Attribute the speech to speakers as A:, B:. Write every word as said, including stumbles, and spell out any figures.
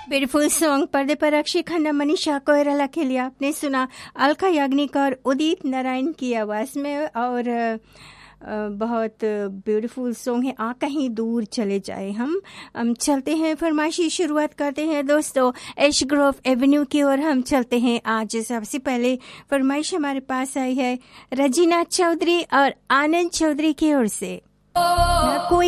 A: Beautiful song पर्दे पर अक्षय खन्ना, मनीषा कोइराला के लिए आपने सुना अलका याग्निक और उदित नारायण की आवाज़ में। और बहुत ब्यूटीफुल सॉन्ग है आ कहीं दूर चले जाए हम हम चलते हैं, फरमाइशी शुरुआत करते हैं दोस्तों एश ग्रोव एवेन्यू की ओर हम चलते हैं। आज सबसे पहले फरमाइश हमारे पास आई है रजीना चौधरी और आनंद चौधरी की ओर से। ना कोई